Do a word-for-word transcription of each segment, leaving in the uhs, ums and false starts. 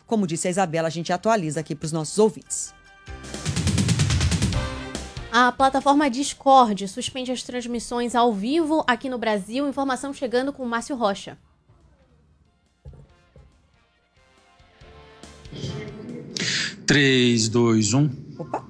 Como disse a Isabela, a gente atualiza aqui para os nossos ouvintes. A plataforma Discord suspende as transmissões ao vivo aqui no Brasil. Informação chegando com o Márcio Rocha. três, dois, um. Opa!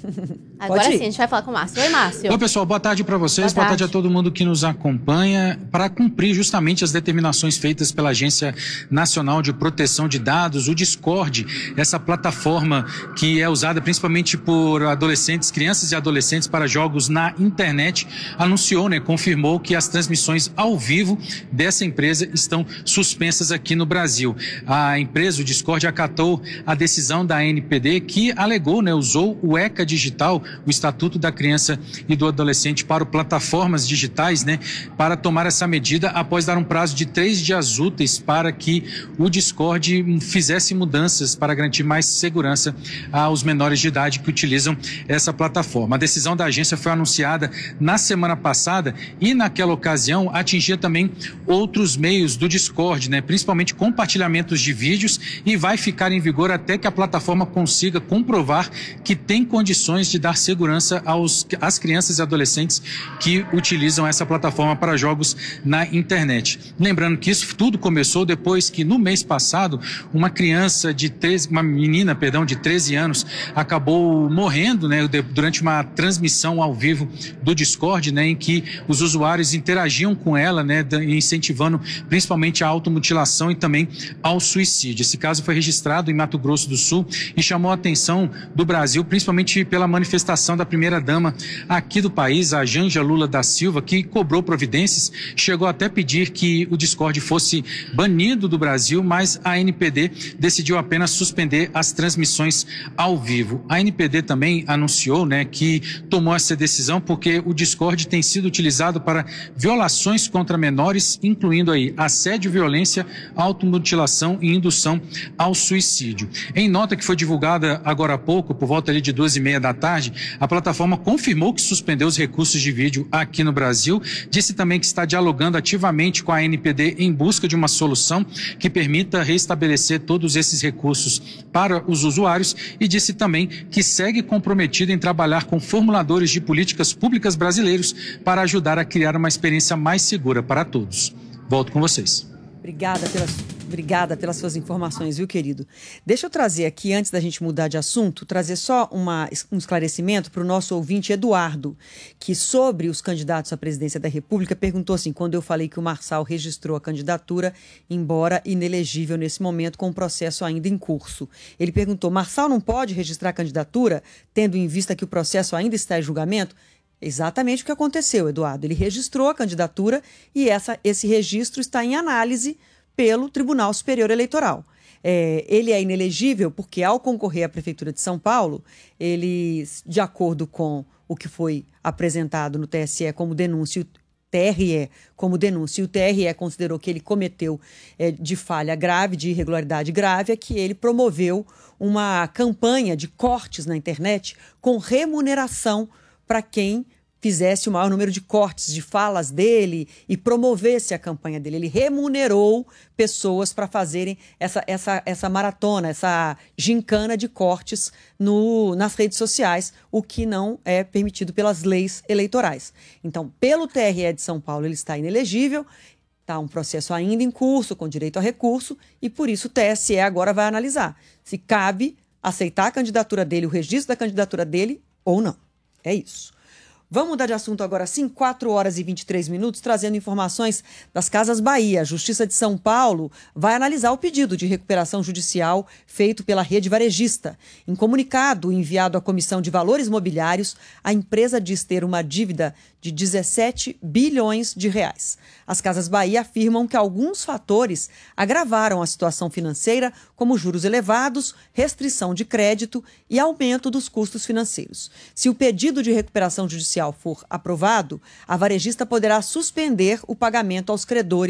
Agora sim, a gente vai falar com o Márcio. Oi, Márcio. Oi, pessoal. Boa tarde para vocês. Boa Boa tarde. tarde a todo mundo que nos acompanha para cumprir justamente as determinações feitas pela Agência Nacional de Proteção de Dados, o Discord, essa plataforma que é usada principalmente por adolescentes, crianças e adolescentes para jogos na internet, anunciou, né, confirmou que as transmissões ao vivo dessa empresa estão suspensas aqui no Brasil. A empresa, o Discord, acatou a decisão da A N P D que alegou, né, usou o ECA Digital, o Estatuto da Criança e do Adolescente, para plataformas digitais, né, para tomar essa medida após dar um prazo de três dias úteis para que o Discord fizesse mudanças para garantir mais segurança aos menores de idade que utilizam essa plataforma. A decisão da agência foi anunciada na semana passada e naquela ocasião atingia também outros meios do Discord, né, principalmente compartilhamentos de vídeos, e vai ficar em vigor até que a plataforma consiga comprovar que tem condições de dar segurança aos, às crianças e adolescentes que utilizam essa plataforma para jogos na internet. Lembrando que isso tudo começou depois que no mês passado uma criança de treze, uma menina, perdão, de treze anos acabou morrendo, né, durante uma transmissão ao vivo do Discord, né, em que os usuários interagiam com ela, né, incentivando principalmente a automutilação e também ao suicídio. Esse caso foi registrado em Mato Grosso do Sul e chamou a atenção do Brasil, principalmente pela manifestação da primeira-dama aqui do país, a Janja Lula da Silva, que cobrou providências, chegou até a pedir que o Discord fosse banido do Brasil, mas a A N P D decidiu apenas suspender as transmissões ao vivo. A A N P D também anunciou, né, que tomou essa decisão porque o Discord tem sido utilizado para violações contra menores, incluindo aí assédio, violência, automutilação e indução ao suicídio. Em nota que foi divulgada agora há pouco, por volta ali de duas e meia da tarde, a plataforma confirmou que suspendeu os recursos de vídeo aqui no Brasil, disse também que está dialogando ativamente com a A N P D em busca de uma solução que permita restabelecer todos esses recursos para os usuários, e disse também que segue comprometido em trabalhar com formuladores de políticas públicas brasileiros para ajudar a criar uma experiência mais segura para todos. Volto com vocês. Obrigada pelas, obrigada pelas suas informações, viu, querido? Deixa eu trazer aqui, antes da gente mudar de assunto, trazer só uma, um esclarecimento para o nosso ouvinte Eduardo, que sobre os candidatos à presidência da República perguntou assim, quando eu falei que o Marçal registrou a candidatura, embora inelegível nesse momento, com o processo ainda em curso. Ele perguntou, Marçal não pode registrar a candidatura, tendo em vista que o processo ainda está em julgamento? Exatamente o que aconteceu, Eduardo. Ele registrou a candidatura e essa, esse registro está em análise pelo Tribunal Superior Eleitoral. É, ele é inelegível porque, ao concorrer à Prefeitura de São Paulo, ele, de acordo com o que foi apresentado no T S E como denúncia, o T R E como denúncia, e o T R E considerou que ele cometeu é, de falha grave, de irregularidade grave, é que ele promoveu uma campanha de cortes na internet com remuneração para quem fizesse o maior número de cortes de falas dele e promovesse a campanha dele. Ele remunerou pessoas para fazerem essa, essa, essa maratona, essa gincana de cortes no, nas redes sociais, o que não é permitido pelas leis eleitorais. Então, pelo T R E de São Paulo, ele está inelegível, está um processo ainda em curso, com direito a recurso, e por isso o T S E agora vai analisar se cabe aceitar a candidatura dele, o registro da candidatura dele ou não. É isso. Vamos mudar de assunto agora sim, quatro horas e vinte e três minutos, trazendo informações das Casas Bahia. A Justiça de São Paulo vai analisar o pedido de recuperação judicial feito pela rede varejista. Em comunicado enviado à Comissão de Valores Mobiliários, a empresa diz ter uma dívida de dezessete bilhões de reais. As Casas Bahia afirmam que alguns fatores agravaram a situação financeira, como juros elevados, restrição de crédito e aumento dos custos financeiros. Se o pedido de recuperação judicial for aprovado, a varejista poderá suspender o pagamento aos credores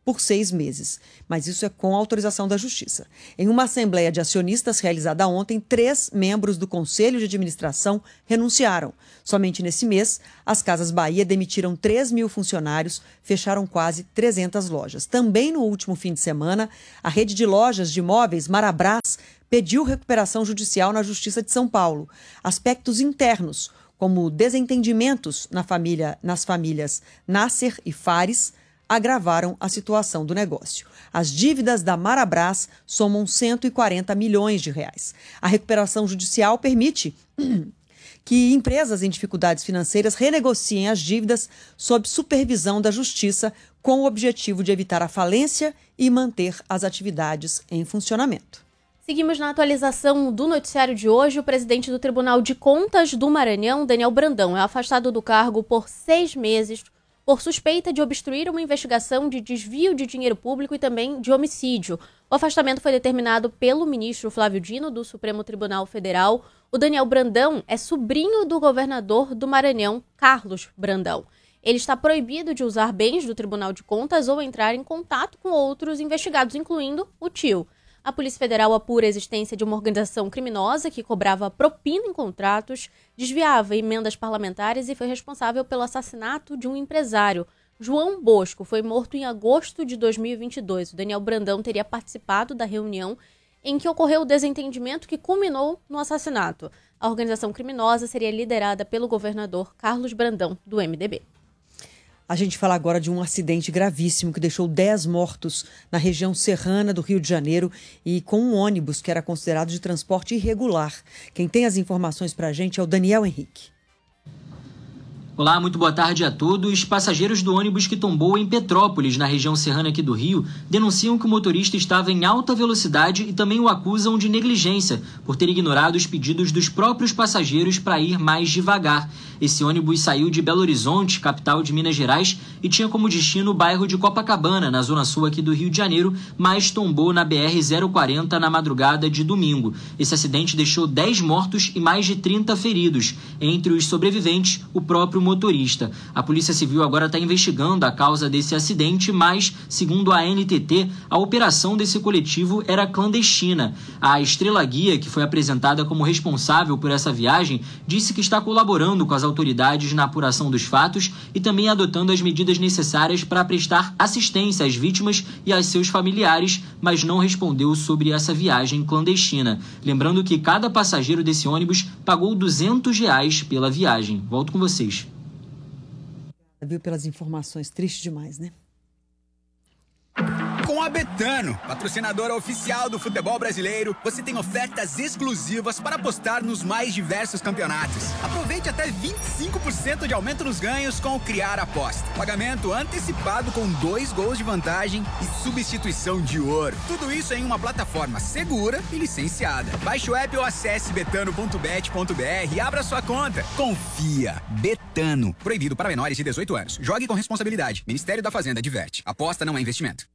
por seis meses. Mas isso é com autorização da Justiça. Em uma assembleia de acionistas realizada ontem, três membros do Conselho de Administração renunciaram. Somente nesse mês, as Casas Bahia demitiram três mil funcionários, fecharam quase trezentas lojas. Também no último fim de semana, a rede de lojas de imóveis Marabras pediu recuperação judicial na Justiça de São Paulo. Aspectos internos, como desentendimentos na família, nas famílias Nasser e Fares, agravaram a situação do negócio. As dívidas da Marabras somam cento e quarenta milhões de reais. A recuperação judicial permite que empresas em dificuldades financeiras renegociem as dívidas sob supervisão da Justiça, com o objetivo de evitar a falência e manter as atividades em funcionamento. Seguimos na atualização do noticiário de hoje. O presidente do Tribunal de Contas do Maranhão, Daniel Brandão, é afastado do cargo por seis meses por suspeita de obstruir uma investigação de desvio de dinheiro público e também de homicídio. O afastamento foi determinado pelo ministro Flávio Dino, do Supremo Tribunal Federal. O Daniel Brandão é sobrinho do governador do Maranhão, Carlos Brandão. Ele está proibido de usar bens do Tribunal de Contas ou entrar em contato com outros investigados, incluindo o tio. A Polícia Federal apura a existência de uma organização criminosa que cobrava propina em contratos, desviava emendas parlamentares e foi responsável pelo assassinato de um empresário. João Bosco foi morto em agosto de dois mil e vinte e dois. O Daniel Brandão teria participado da reunião em que ocorreu o desentendimento que culminou no assassinato. A organização criminosa seria liderada pelo governador Carlos Brandão, do M D B. A gente fala agora de um acidente gravíssimo que deixou dez mortos na região serrana do Rio de Janeiro e com um ônibus que era considerado de transporte irregular. Quem tem as informações para a gente é o Daniel Henrique. Olá, muito boa tarde a todos. Passageiros do ônibus que tombou em Petrópolis, na região serrana aqui do Rio, denunciam que o motorista estava em alta velocidade e também o acusam de negligência por ter ignorado os pedidos dos próprios passageiros para ir mais devagar. Esse ônibus saiu de Belo Horizonte, capital de Minas Gerais, e tinha como destino o bairro de Copacabana, na zona sul aqui do Rio de Janeiro, mas tombou na B R zero quarenta na madrugada de domingo. Esse acidente deixou dez mortos e mais de trinta feridos. Entre os sobreviventes, o próprio motorista. A Polícia Civil agora está investigando a causa desse acidente, mas, segundo a N T T, a operação desse coletivo era clandestina. A Estrela Guia, que foi apresentada como responsável por essa viagem, disse que está colaborando com as autoridades na apuração dos fatos e também adotando as medidas necessárias para prestar assistência às vítimas e aos seus familiares, mas não respondeu sobre essa viagem clandestina. Lembrando que cada passageiro desse ônibus pagou duzentos reais pela viagem. Volto com vocês. Viu pelas informações, triste demais, né? Com a Betano, patrocinadora oficial do futebol brasileiro, você tem ofertas exclusivas para apostar nos mais diversos campeonatos. Aproveite até vinte e cinco por cento de aumento nos ganhos com o Criar Aposta. Pagamento antecipado com dois gols de vantagem e substituição de ouro. Tudo isso em uma plataforma segura e licenciada. Baixe o app ou acesse betano ponto bet ponto br e abra sua conta. Confia. Betano. Proibido para menores de dezoito anos. Jogue com responsabilidade. Ministério da Fazenda adverte. Aposta não é investimento.